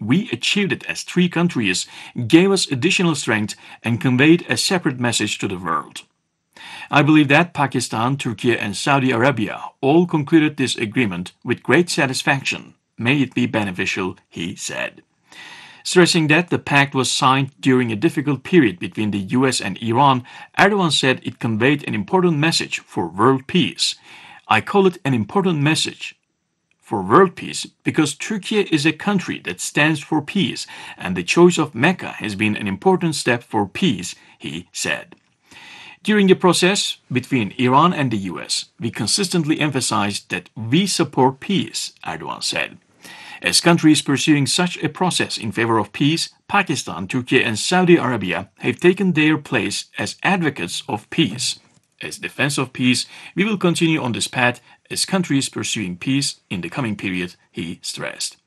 we achieved it as three countries gave us additional strength and conveyed a separate message to the world. I believe that Pakistan, Turkey, and Saudi Arabia all concluded this agreement with great satisfaction. May it be beneficial, he said. Stressing that the pact was signed during a difficult period between the US and Iran, Erdogan said it conveyed an important message for world peace. I call it an important message for world peace because Turkey is a country that stands for peace, and the choice of Mecca has been an important step for peace, he said. During the process between Iran and the US, we consistently emphasized that we support peace, Erdogan said. As countries pursuing such a process in favor of peace, Pakistan, Turkey, and Saudi Arabia have taken their place as advocates of peace. As defense of peace, we will continue on this path as countries pursuing peace in the coming period, he stressed.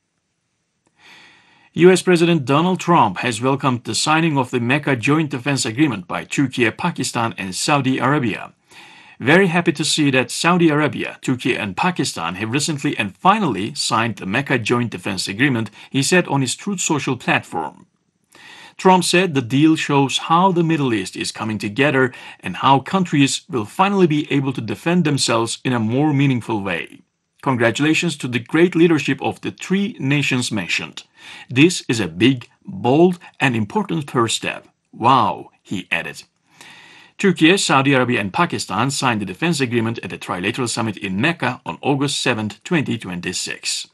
US President Donald Trump has welcomed the signing of the Mecca Joint Defense Agreement by Turkey, Pakistan, and Saudi Arabia. Very happy to see that Saudi Arabia, Turkey, and Pakistan have recently and finally signed the Mecca Joint Defense Agreement, he said on his Truth Social platform. Trump said the deal shows how the Middle East is coming together and how countries will finally be able to defend themselves in a more meaningful way. Congratulations to the great leadership of the three nations mentioned. This is a big, bold, and important first step. Wow, he added. Turkey, Saudi Arabia, and Pakistan signed the defense agreement at the Trilateral Summit in Mecca on August 7, 2026.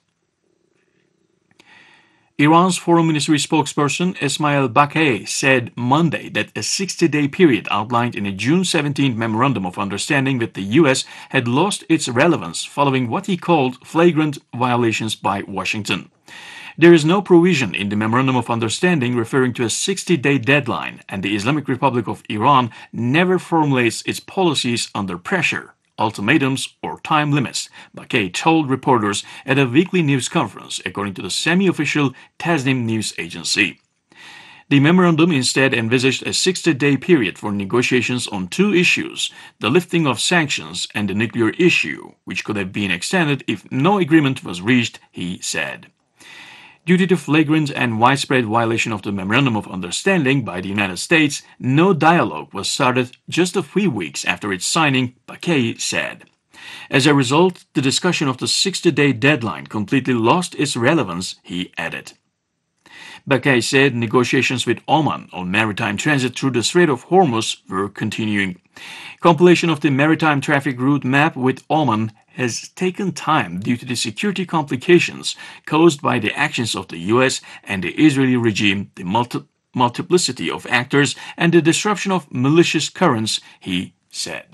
Iran's Foreign Ministry spokesperson Esmail Baqai said Monday that a 60-day period outlined in a June 17 Memorandum of Understanding with the US had lost its relevance following what he called flagrant violations by Washington. There is no provision in the Memorandum of Understanding referring to a 60-day deadline, and the Islamic Republic of Iran never formulates its policies under pressure, ultimatums, or time limits, Baqai told reporters at a weekly news conference, according to the semi-official Tasnim news agency. The memorandum instead envisaged a 60-day period for negotiations on two issues, the lifting of sanctions and the nuclear issue, which could have been extended if no agreement was reached, he said. Due to the flagrant and widespread violation of the Memorandum of Understanding by the United States, no dialogue was started just a few weeks after its signing, Baqai said. As a result, the discussion of the 60-day deadline completely lost its relevance, he added. Baqai said negotiations with Oman on maritime transit through the Strait of Hormuz were continuing. Compilation of the maritime traffic route map with Oman has taken time due to the security complications caused by the actions of the US and the Israeli regime, the multiplicity of actors, and the disruption of malicious currents, he said.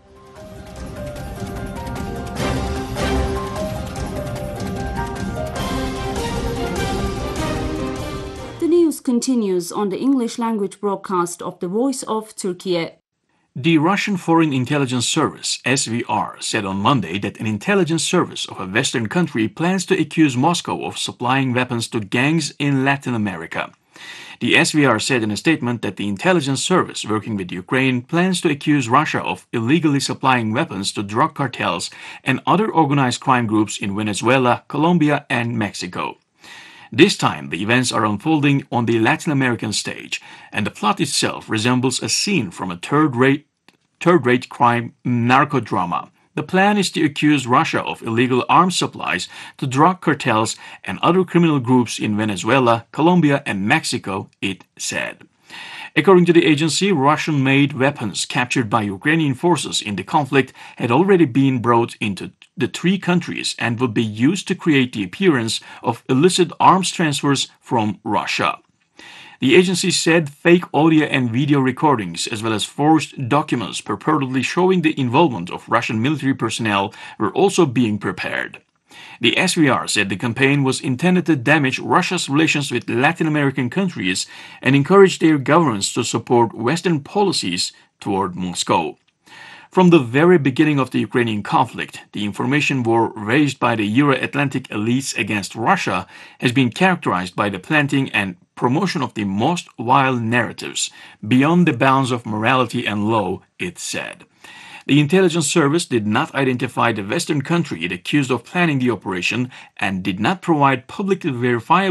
The news continues on the English language broadcast of the Voice of Turkey. The Russian Foreign Intelligence Service, SVR, said on Monday that an intelligence service of a Western country plans to accuse Moscow of supplying weapons to gangs in Latin America. The SVR said in a statement that the intelligence service working with Ukraine plans to accuse Russia of illegally supplying weapons to drug cartels and other organized crime groups in Venezuela, Colombia, and Mexico. This time, the events are unfolding on the Latin American stage, and the plot itself resembles a scene from a third-rate crime narco-drama. The plan is to accuse Russia of illegal arms supplies to drug cartels and other criminal groups in Venezuela, Colombia, and Mexico, it said. According to the agency, Russian-made weapons captured by Ukrainian forces in the conflict had already been brought into the three countries and would be used to create the appearance of illicit arms transfers from Russia. The agency said fake audio and video recordings as well as forged documents purportedly showing the involvement of Russian military personnel were also being prepared. The SVR said the campaign was intended to damage Russia's relations with Latin American countries and encourage their governments to support Western policies toward Moscow. From the very beginning of the Ukrainian conflict, the information war waged by the Euro-Atlantic elites against Russia has been characterized by the planting and promotion of the most vile narratives, beyond the bounds of morality and law, it said. The intelligence service did not identify the Western country it accused of planning the operation and did not provide publicly verifiable